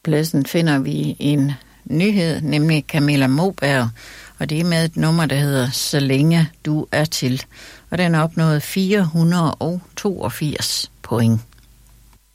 pladsen finder vi en nyhed, nemlig Camilla Moberg, og det er med et nummer, der hedder Så længe du er til. Og den har opnået 482 point.